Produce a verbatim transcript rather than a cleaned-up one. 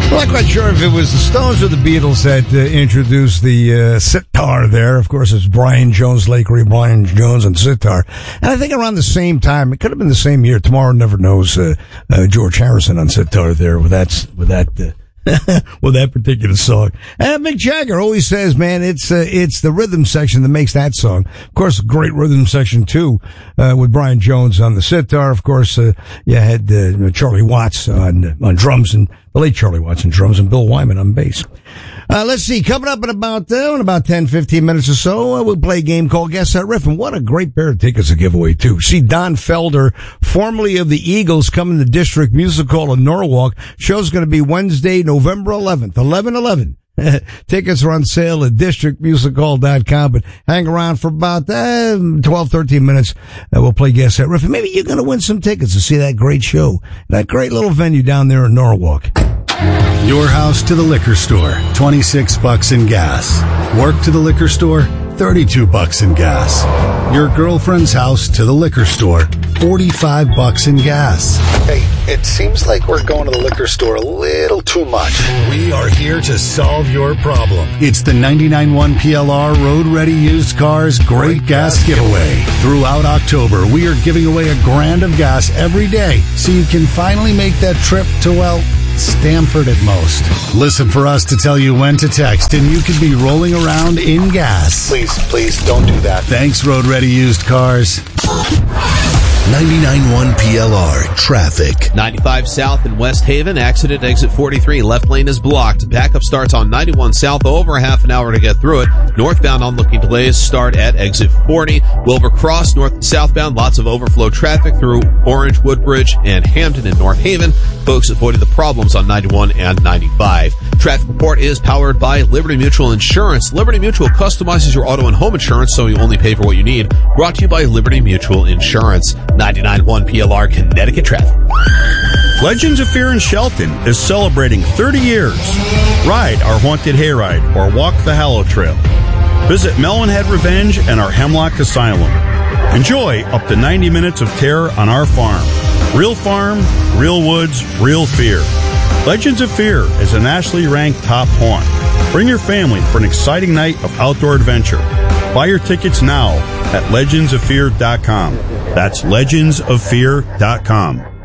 I'm not quite sure if it was the Stones or the Beatles that uh, introduced the uh, sitar there. Of course, it's Brian Jones, Lakery, Brian Jones, and sitar. And I think around the same time, it could have been the same year. Tomorrow Never Knows. Uh, uh, George Harrison on sitar there with that with that. Uh, with that particular song. And Mick Jagger always says, man, it's uh, it's the rhythm section that makes that song. Of course, great rhythm section, too, uh, with Brian Jones on the sitar. Of course, uh, you had uh, Charlie Watts on on drums, and the late Charlie Watts on drums, and Bill Wyman on bass. Uh, let's see, coming up in about, uh, in about ten, fifteen minutes or so, uh, we'll play a game called Guess That Riff, and what a great pair of tickets to give away, too. See Don Felder, formerly of the Eagles, coming to District Music Hall in Norwalk. Show's going to be Wednesday, November eleventh, eleven eleven. Tickets are on sale at district music hall dot com, but hang around for about uh, twelve, thirteen minutes. Uh, we'll play Guess That Riff, and maybe you're going to win some tickets to see that great show, that great little venue down there in Norwalk. Your house to the liquor store, twenty-six bucks in gas. Work to the liquor store, thirty-two bucks in gas. Your girlfriend's house to the liquor store, forty-five bucks in gas. Hey, it seems like we're going to the liquor store a little too much. We are here to solve your problem. It's the ninety-nine point one P L R Road Ready Used Cars Great Gas Giveaway. Throughout October, we are giving away a grand of gas every day, so you can finally make that trip to, well, Stamford at most. Listen for us to tell you when to text, and you could be rolling around in gas. Please, please don't do that. Thanks, Road Ready Used Cars. ninety-nine point one P L R traffic. ninety-five South in West Haven, accident exit forty-three. Left lane is blocked. Backup starts on ninety-one South, over a half an hour to get through it. Northbound onlooking delays start at exit forty. Wilbur Cross, north and southbound, lots of overflow traffic through Orange, Woodbridge, and Hampton in North Haven. Folks avoiding the problems on ninety-one and ninety-five. Traffic report is powered by Liberty Mutual Insurance. Liberty Mutual customizes your auto and home insurance so you only pay for what you need. Brought to you by Liberty Mutual Insurance. ninety-nine point one P L R Connecticut traffic. Legends of Fear in Shelton is celebrating thirty years. Ride our Haunted Hayride or walk the Hallow Trail. Visit Melonhead Revenge and our Hemlock Asylum. Enjoy up to ninety minutes of terror on our farm. Real farm, real woods, real fear. Legends of Fear is a nationally ranked top haunt. Bring your family for an exciting night of outdoor adventure. Buy your tickets now at legends of fear dot com. That's legends of fear dot com.